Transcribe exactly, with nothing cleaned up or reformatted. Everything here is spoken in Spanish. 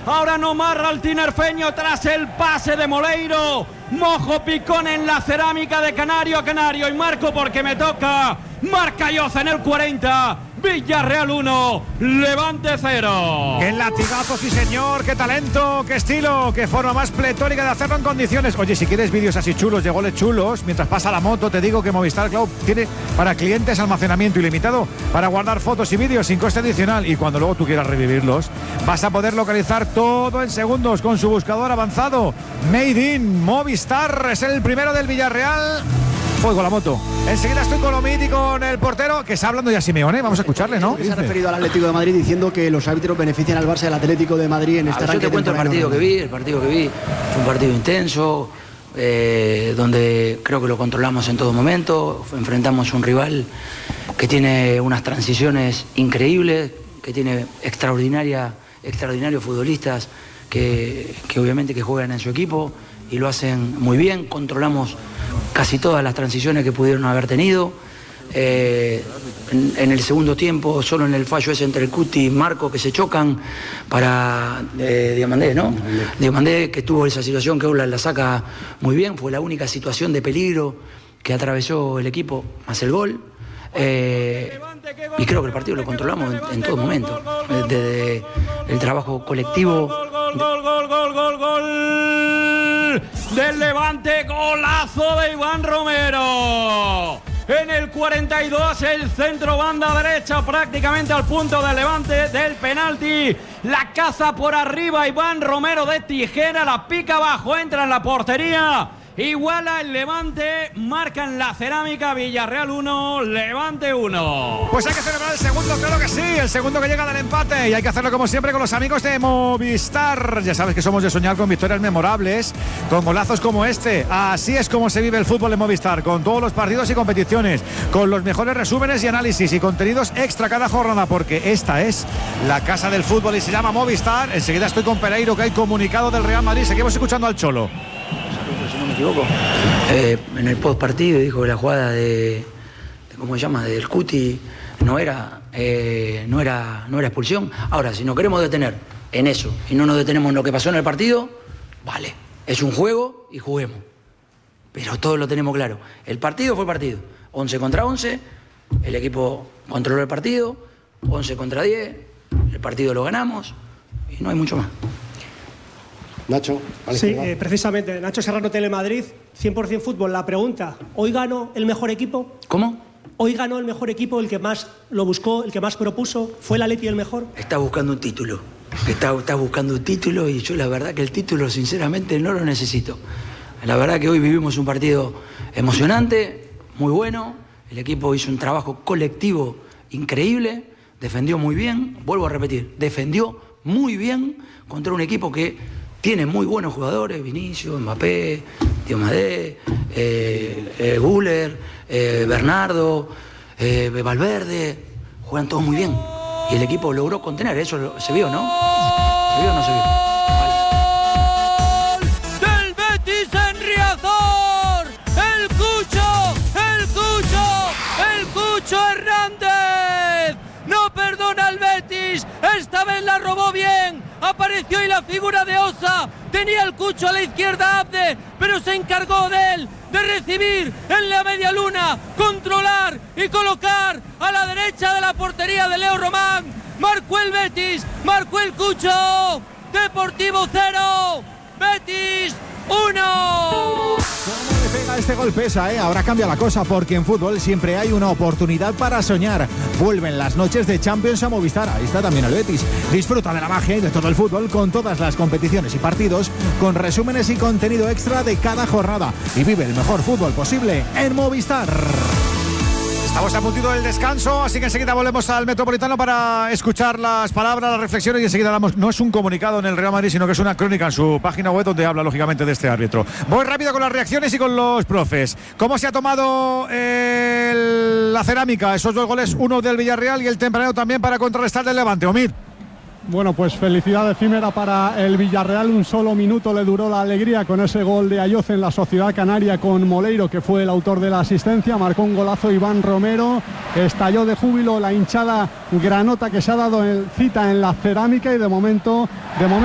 Ahora no marra el tinerfeño tras el pase de Moleiro. Mojo picón en la cerámica de Canario a Canario. Y marco porque me toca. Marca Yoza en el cuarenta. Villarreal uno, Levante cero. ¡Qué latigazo, sí señor! ¡Qué talento! ¡Qué estilo! ¡Qué forma más pletórica de hacerlo en condiciones! Oye, si quieres vídeos así chulos, de goles chulos, mientras pasa la moto, te digo que Movistar Cloud tiene para clientes almacenamiento ilimitado para guardar fotos y vídeos sin coste adicional. Y cuando luego tú quieras revivirlos, vas a poder localizar todo en segundos con su buscador avanzado. Made in Movistar es el primero del Villarreal. Voy con la moto. Enseguida estoy con Omid y con el portero, que está hablando ya Simeone. Vamos a escucharle, ¿no? Se ha referido al Atlético de Madrid diciendo que los árbitros benefician al Barça y al Atlético de Madrid en esta. Yo te cuento el partido que vi, el partido que vi. Fue un partido intenso, eh, donde creo que lo controlamos en todo momento. Enfrentamos un rival que tiene unas transiciones increíbles, que tiene extraordinaria, extraordinarios futbolistas que, que obviamente que juegan en su equipo y lo hacen muy bien. Controlamos casi todas las transiciones que pudieron haber tenido. Eh, en, en el segundo tiempo, solo en el fallo ese entre el Cuti y Marco que se chocan para eh, Diomandé, ¿no? Diomandé, que tuvo esa situación que Ola la saca muy bien, fue la única situación de peligro que atravesó el equipo, más el gol. Eh, y creo que el partido lo controlamos en, en todo momento, desde el trabajo colectivo. Gol, gol, gol, gol, gol, gol del Levante, golazo de Iván Romero. En el cuarenta y dos, el centro banda derecha, prácticamente al punto del Levante del penalti. La caza por arriba, Iván Romero de tijera, la pica abajo, entra en la portería. Iguala el Levante, marcan la cerámica. Villarreal uno, Levante uno. Pues hay que celebrar el segundo, claro que sí, el segundo que llega del empate, y hay que hacerlo como siempre con los amigos de Movistar. Ya sabes que somos de soñar con victorias memorables, con golazos como este. Así es como se vive el fútbol en Movistar, con todos los partidos y competiciones, con los mejores resúmenes y análisis y contenidos extra cada jornada, porque esta es la casa del fútbol y se llama Movistar. Enseguida estoy con Pereiro, que hay comunicado del Real Madrid. Seguimos escuchando al Cholo. Si no me equivoco, eh, en el post partido dijo que la jugada de, de ¿cómo se llama?, del Cuti no era, eh, no era, no era expulsión. Ahora, si nos queremos detener en eso y no nos detenemos en lo que pasó en el partido, vale, es un juego y juguemos. Pero todos lo tenemos claro. El partido fue partido, once contra once, el equipo controló el partido, once contra diez, el partido lo ganamos y no hay mucho más. Nacho, vale, sí, eh, precisamente, Nacho Serrano, Telemadrid, cien por ciento fútbol. La pregunta, ¿hoy ganó el mejor equipo? ¿Cómo? ¿Hoy ganó el mejor equipo, el que más lo buscó, el que más propuso? ¿Fue el Atleti el mejor? Está buscando un título, está, está buscando un título y yo la verdad que el título sinceramente no lo necesito. La verdad que hoy vivimos un partido emocionante, muy bueno, el equipo hizo un trabajo colectivo increíble, defendió muy bien, vuelvo a repetir, defendió muy bien contra un equipo que tiene muy buenos jugadores, Vinicius, Mbappé, Diomadé, eh, eh, Güler, eh, Bernardo, eh, Valverde, juegan todos muy bien. Y el equipo logró contener, eso se vio, ¿no? ¿Se vio o no se vio? Vale. ¡Del Betis en Riazor! ¡El Cucho! ¡El Cucho! ¡El Cucho Hernández! ¡No perdona al Betis! ¡Esta vez la robó bien! Apareció y la figura de Osa, tenía el Cucho a la izquierda Abde, pero se encargó de él, de recibir en la media luna, controlar y colocar a la derecha de la portería de Leo Román. Marcó el Betis, marcó el Cucho. Deportivo cero, Betis uno. ¿Cómo le pega este gol? Pesa, ¿eh? Ahora cambia la cosa, porque en fútbol siempre hay una oportunidad para soñar. Vuelven las noches de Champions a Movistar. Ahí está también el Betis. Disfruta de la magia y de todo el fútbol con todas las competiciones y partidos, con resúmenes y contenido extra de cada jornada. Y vive el mejor fútbol posible en Movistar. Estamos a puntito del descanso, así que enseguida volvemos al Metropolitano para escuchar las palabras, las reflexiones, y enseguida damos. No es un comunicado en el Real Madrid, sino que es una crónica en su página web donde habla lógicamente de este árbitro. Voy rápido con las reacciones y con los profes. ¿Cómo se ha tomado el, la cerámica? Esos dos goles, uno del Villarreal y el tempranero también para contrarrestar del Levante. Omid. Bueno, pues felicidad efímera para el Villarreal. Un solo minuto le duró la alegría con ese gol de Ayoz en la Sociedad Canaria con Moleiro, que fue el autor de la asistencia. Marcó un golazo Iván Romero. Estalló de júbilo la hinchada granota que se ha dado en cita en la cerámica, y de momento, de momento